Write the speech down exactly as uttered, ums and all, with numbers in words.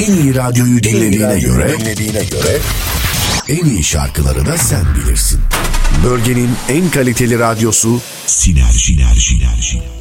En iyi radyoyu dinlediğine göre, dinlediğine göre en iyi şarkıları da sen bilirsin. Bölgenin en kaliteli radyosu Sinerji. Sinerji.